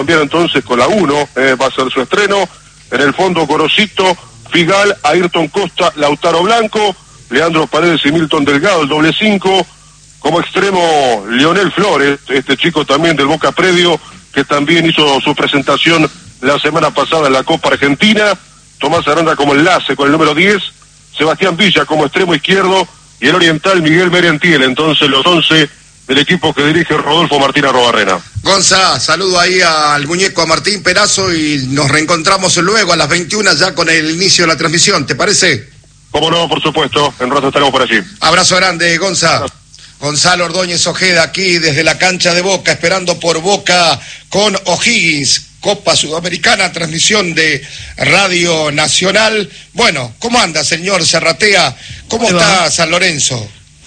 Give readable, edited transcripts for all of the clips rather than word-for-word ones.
También entonces con la 1 va a ser su estreno. En el fondo Gorosito, Figal, Ayrton Costa, Lautaro Blanco, Leandro Paredes y Milton Delgado, el doble 5. Como extremo, Lionel Flores, este chico también del Boca Predio, que también hizo su presentación la semana pasada en la Copa Argentina. Tomás Aranda como enlace con el número 10, Sebastián Villa como extremo izquierdo y el oriental Miguel Merentiel. Entonces los 11 del equipo que dirige Rodolfo Martín Arrobarrena. Gonza, saludo ahí al muñeco, a Martín Perazo, y nos reencontramos luego a las 21 ya con el inicio de la transmisión, ¿te parece? Cómo no, por supuesto, en rato estaremos por allí. Abrazo grande, Gonza. Gonzalo Ordóñez Ojeda aquí desde la cancha de Boca, esperando por Boca con O'Higgins, Copa Sudamericana, transmisión de Radio Nacional. Bueno, ¿cómo anda, señor Serratea? ¿Cómo está San Lorenzo?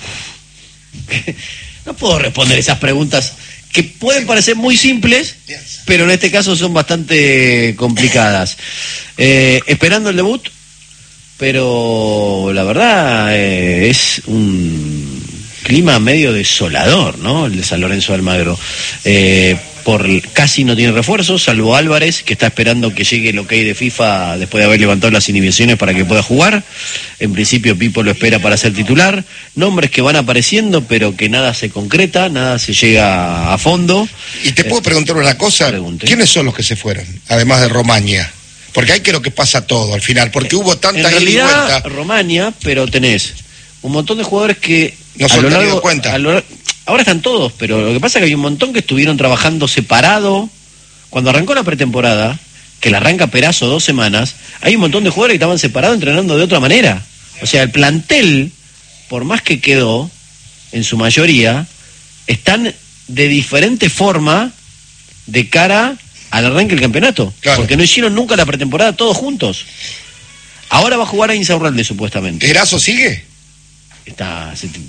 No puedo responder esas preguntas que pueden parecer muy simples, pero en este caso son bastante complicadas. Esperando el debut, pero la verdad es un clima medio desolador, ¿no? El de San Lorenzo de Almagro. Casi no tiene refuerzos, salvo Álvarez, que está esperando que llegue el ok de FIFA después de haber levantado las inhibiciones para que pueda jugar. En principio Pipo lo espera para ser titular. Nombres que van apareciendo, pero que nada se concreta, nada se llega a fondo. Y te puedo preguntar una cosa, ¿quiénes son los que se fueron, además de Romaña? Porque ahí creo que pasa todo al final, porque hubo tanta ida y vuelta. En realidad, Romaña, pero tenés un montón de jugadores que no se han tenido cuenta. Ahora están todos, pero lo que pasa es que hay un montón que estuvieron trabajando separado. Cuando arrancó la pretemporada, que la arranca Perazo 2 semanas, hay un montón de jugadores que estaban separados entrenando de otra manera. O sea, el plantel, por más que quedó, en su mayoría, están de diferente forma de cara al arranque del campeonato. Claro. Porque no hicieron nunca la pretemporada todos juntos. Ahora va a jugar a Insaurralde, supuestamente. ¿Erazo sigue? Está,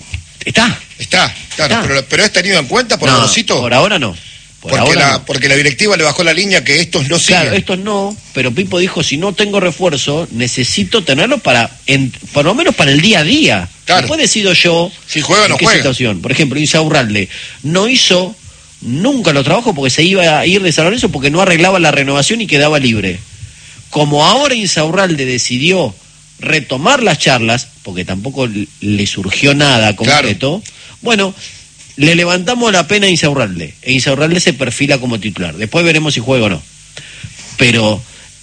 claro. Pero ¿es tenido en cuenta por Gorosito? Por ahora no. Porque la directiva le bajó la línea que estos no siguen. Claro, estos no, pero Pipo dijo, si no tengo refuerzo, necesito tenerlo por lo menos para el día a día. Claro. Después decido yo si juega o no juega. Situación. Por ejemplo, Insaurralde no hizo nunca los trabajos porque se iba a ir de San Lorenzo porque no arreglaba la renovación y quedaba libre. Como ahora Insaurralde decidió retomar las charlas, porque tampoco le surgió nada concreto, claro. Bueno, le levantamos la pena a Insaurralde, e Insaurralde se perfila como titular. Después veremos si juega o no. Pero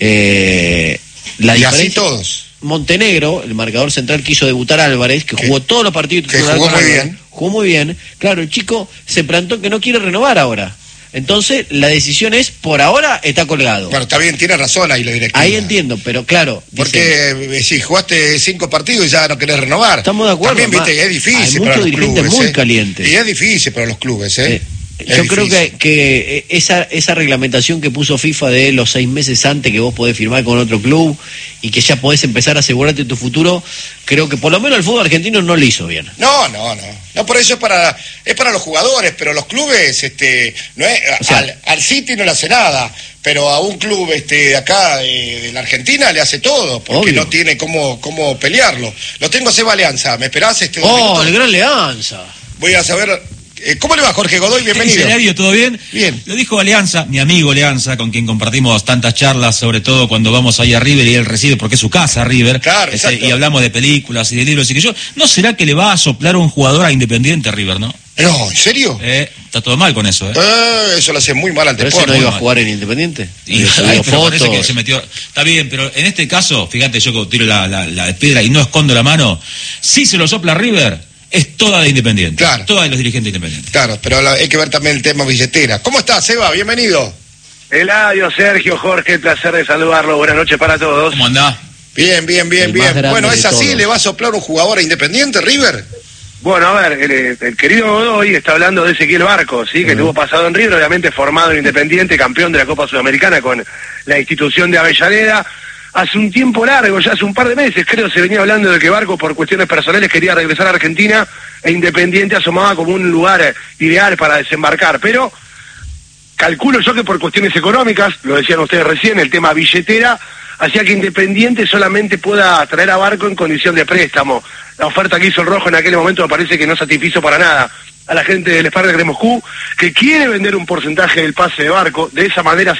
la diferencia, así todos. Montenegro, el marcador central, quiso debutar a Álvarez, que jugó todos los partidos titulares. Jugó muy bien. Claro, el chico se plantó que no quiere renovar ahora. Entonces, la decisión es, por ahora, está colgado. Bueno, está bien, tiene razón ahí la directiva. Ahí entiendo, pero claro... Porque si jugaste 5 partidos y ya no querés renovar. Estamos de acuerdo. También, viste, es difícil para los clubes. Hay muchos dirigentes muy calientes. Y es difícil para los clubes, Yo creo que esa reglamentación que puso FIFA de los 6 meses antes que vos podés firmar con otro club y que ya podés empezar a asegurarte tu futuro, creo que por lo menos el fútbol argentino no lo hizo bien. No, por eso es para los jugadores, pero los clubes, no es, o sea, al City no le hace nada, pero a un club de acá de la Argentina le hace todo, porque obvio. No tiene cómo pelearlo. Lo tengo a Seba Leanza, ¿me esperás? El gran Leanza. Voy a saber... ¿Cómo le va, Jorge Godoy? Bienvenido. ¿Qué escenario? ¿Todo bien? Bien. Lo dijo Leanza, mi amigo Leanza, con quien compartimos tantas charlas, sobre todo cuando vamos ahí a River y él reside, porque es su casa, River. Claro, exacto. Y hablamos de películas y de libros y que yo. ¿No será que le va a soplar un jugador a Independiente River, no? No, ¿en serio? Está todo mal con eso, eso lo hace muy mal al deporte. ¿Pero no iba a jugar en Independiente? Y fotos. Que se metió... Está bien, pero en este caso, fíjate, yo tiro la piedra y no escondo la mano. Si se lo sopla River... es toda de Independiente, claro. Toda de los dirigentes independientes. Claro, pero hay que ver también el tema billetera. ¿Cómo estás, Seba? Bienvenido. Eladio, Sergio, Jorge, placer de saludarlo. Buenas noches para todos. ¿Cómo andás? Bien. Bueno, ¿es así? ¿Le va a soplar un jugador a Independiente, River? Bueno, a ver, el querido Godoy está hablando de Ezequiel Barco, ¿sí? Que tuvo pasado en River, obviamente formado en Independiente, campeón de la Copa Sudamericana con la institución de Avellaneda. Hace un tiempo largo, ya hace un par de meses, creo, se venía hablando de que Barco, por cuestiones personales, quería regresar a Argentina e Independiente asomaba como un lugar ideal para desembarcar. Pero calculo yo que por cuestiones económicas, lo decían ustedes recién, el tema billetera, hacía que Independiente solamente pueda traer a Barco en condición de préstamo. La oferta que hizo el Rojo en aquel momento me parece que no satisfizo para nada a la gente del Spartak de Moscú, que quiere vender un porcentaje del pase de Barco, de esa manera